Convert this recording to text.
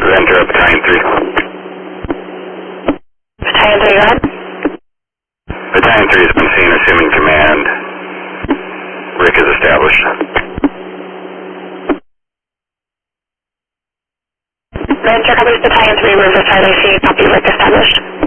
enter up Battalion 3. Battalion 3, go ahead. Battalion 3 has been seen assuming command. Rick is established. Ranger coverage Battalion 3, Riverside AC, copy Rick established.